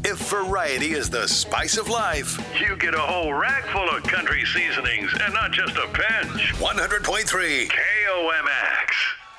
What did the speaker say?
If variety is the spice of life, You get a whole rack full of country seasonings and not just a pinch. 100.3 KOMX.